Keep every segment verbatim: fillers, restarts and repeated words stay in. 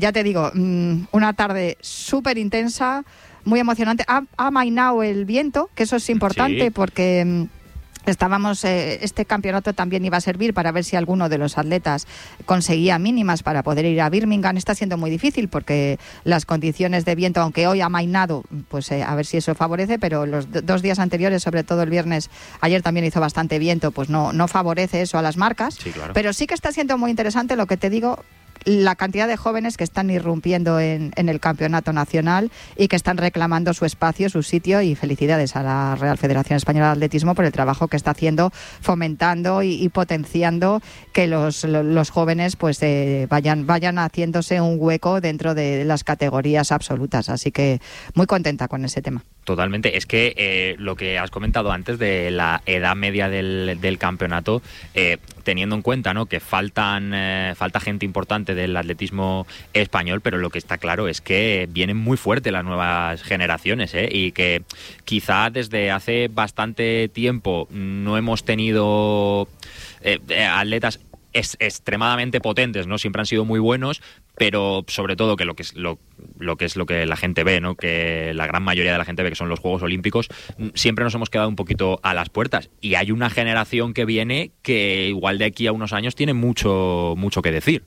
ya te digo, mmm, una tarde súper intensa, muy emocionante. Ha, ha amainado el viento, que eso es importante, sí. porque... Mmm, Estábamos, eh, este campeonato también iba a servir para ver si alguno de los atletas conseguía mínimas para poder ir a Birmingham. Está siendo muy difícil porque las condiciones de viento, aunque hoy ha amainado, pues eh, a ver si eso favorece, pero los d- dos días anteriores, sobre todo el viernes, ayer también hizo bastante viento, pues no, no favorece eso a las marcas. Sí, claro. Pero sí que está siendo muy interesante lo que te digo, la cantidad de jóvenes que están irrumpiendo en, en el campeonato nacional y que están reclamando su espacio, su sitio, y felicidades a la Real Federación Española de Atletismo por el trabajo que está haciendo, fomentando y, y potenciando que los, los jóvenes pues eh, vayan, vayan haciéndose un hueco dentro de las categorías absolutas. Así que muy contenta con ese tema. Totalmente. Es que eh, lo que has comentado antes de la edad media del, del campeonato, eh, teniendo en cuenta, ¿no?, que faltan eh, falta gente importante del atletismo español, pero lo que está claro es que vienen muy fuertes las nuevas generaciones, ¿eh? Y que quizá desde hace bastante tiempo no hemos tenido eh, eh, atletas es extremadamente potentes, ¿no? Siempre han sido muy buenos, pero sobre todo que lo que es lo, lo que es lo que la gente ve, ¿no?, que la gran mayoría de la gente ve, que son los Juegos Olímpicos, siempre nos hemos quedado un poquito a las puertas, y hay una generación que viene que igual de aquí a unos años tiene mucho mucho que decir.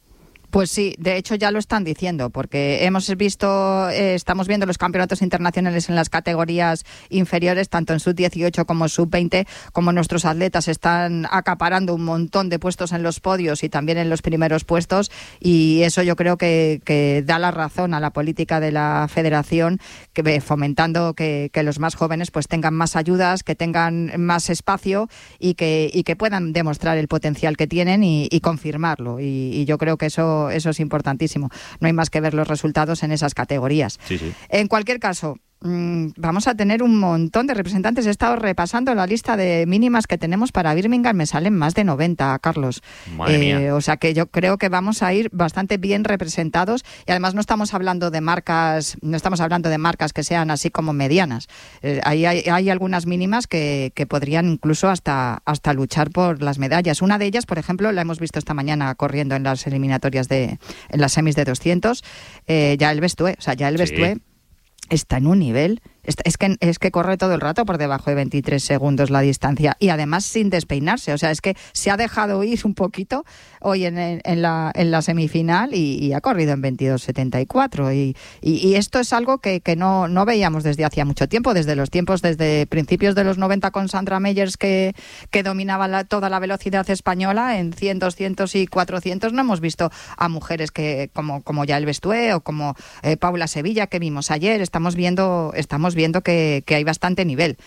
Pues sí, de hecho ya lo están diciendo, porque hemos visto, eh, estamos viendo los campeonatos internacionales en las categorías inferiores, tanto en sub dieciocho como sub veinte, como nuestros atletas están acaparando un montón de puestos en los podios y también en los primeros puestos, y eso yo creo que, que da la razón a la política de la federación, que fomentando que, que los más jóvenes pues tengan más ayudas, que tengan más espacio y que, y que puedan demostrar el potencial que tienen y, y confirmarlo, y, y yo creo que eso Eso es importantísimo. No hay más que ver los resultados en esas categorías. Sí, sí. En cualquier caso, mmm, vamos a tener un montón de representantes. He estado repasando la lista de mínimas que tenemos para Birmingham. Me salen más de noventa, Carlos. Madre eh, mía. O sea que yo creo que vamos a ir bastante bien representados, y además no estamos hablando de marcas, no estamos hablando de marcas que sean así como medianas. Eh, ahí hay, hay algunas mínimas que, que podrían incluso hasta, hasta luchar por las medallas. Una de ellas, por ejemplo, la hemos visto esta mañana corriendo en las eliminatorias de, en las semis de doscientos, eh, Yael Bestué. O sea, Yael Bestué Sí. está en un nivel, es que, es que corre todo el rato por debajo de veintitrés segundos la distancia, y además sin despeinarse. O sea, es que se ha dejado ir un poquito hoy en, en, la, en la semifinal y, y ha corrido en veintidós setenta y cuatro, y, y, y esto es algo que, que no, no veíamos desde hacía mucho tiempo, desde los tiempos, desde principios de los noventa con Sandra Meyers, que, que dominaba la, toda la velocidad española en cien, doscientos y cuatrocientos. No hemos visto a mujeres que como, como Yael Bestué o como eh, Paula Sevilla, que vimos ayer. Estamos viendo, estamos viendo que, que hay bastante nivel.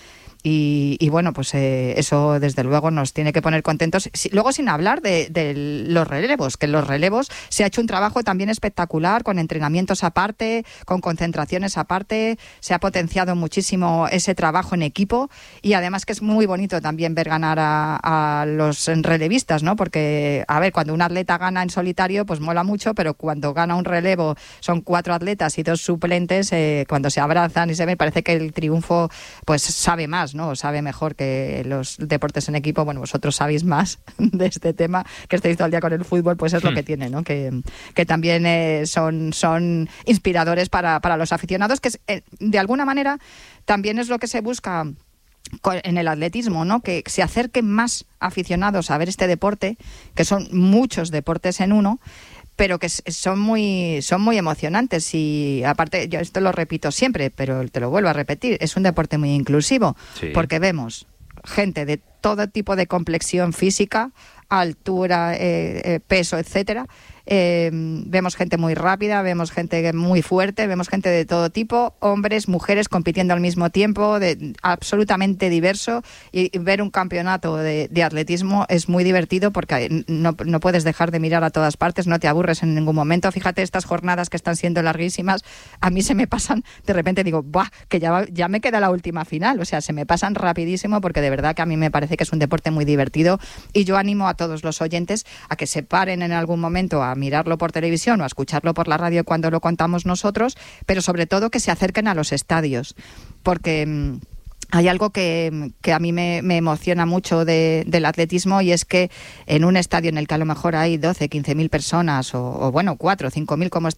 Y, y bueno, pues eh, eso desde luego nos tiene que poner contentos. Si, luego, sin hablar de, de los relevos, que en los relevos se ha hecho un trabajo también espectacular, con entrenamientos aparte, con concentraciones aparte. Se ha potenciado muchísimo ese trabajo en equipo, y además que es muy bonito también ver ganar a, a los relevistas, ¿no? Porque, a ver, cuando un atleta gana en solitario, pues mola mucho, pero cuando gana un relevo, son cuatro atletas y dos suplentes, eh, cuando se abrazan y se ven, parece que el triunfo pues sabe más, ¿no? Sabe mejor que los deportes en equipo. Bueno, vosotros sabéis más de este tema, que estáis todo el día con el fútbol, pues es lo que tiene, ¿no? Que, que también eh, son, son inspiradores para, para los aficionados, que es, eh, de alguna manera también es lo que se busca en el atletismo, ¿no? Que se acerquen más aficionados a ver este deporte, que son muchos deportes en uno, pero que son muy son muy emocionantes. Y aparte, yo esto lo repito siempre, pero te lo vuelvo a repetir, es un deporte muy inclusivo, sí. Porque vemos gente de todo tipo de complexión física, altura, eh, eh, peso, etcétera. Eh, vemos gente muy rápida, vemos gente muy fuerte, vemos gente de todo tipo, hombres, mujeres compitiendo al mismo tiempo, de, absolutamente diverso, y, y ver un campeonato de, de atletismo es muy divertido, porque no, no puedes dejar de mirar a todas partes, no te aburres en ningún momento. Fíjate, estas jornadas que están siendo larguísimas, a mí se me pasan, de repente digo, ¡buah!, que ya, ya me queda la última final. O sea, se me pasan rapidísimo, porque de verdad que a mí me parece que es un deporte muy divertido, y yo animo a todos los oyentes a que se paren en algún momento a mirarlo por televisión o a escucharlo por la radio cuando lo contamos nosotros, pero sobre todo que se acerquen a los estadios, porque hay algo que, que a mí me, me emociona mucho de, del atletismo, y es que en un estadio en el que a lo mejor hay doce, quince mil personas o, o bueno, cuatro o cinco mil como